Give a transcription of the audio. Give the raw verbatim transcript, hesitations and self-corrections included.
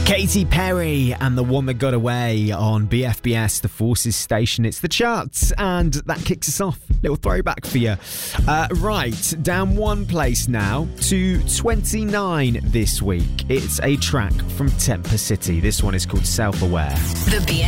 Katy Perry and The One That Got Away on B F B S, the Forces station. It's the charts, and that kicks us off. Little throwback for you. Uh, right, down one place now to twenty-nine this week. It's a track from Temper City. This one is called Self Aware. The B